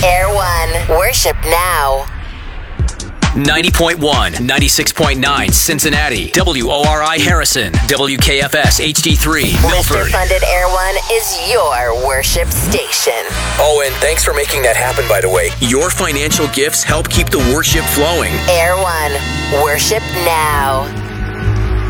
Air One. Worship now. 90.1, 96.9 Cincinnati, WORI Harrison, WKFS HD3 Milford. Funded Air One is your worship station. Oh, and thanks for making that happen, by the way. Your financial gifts help keep the worship flowing. Air One. Worship now.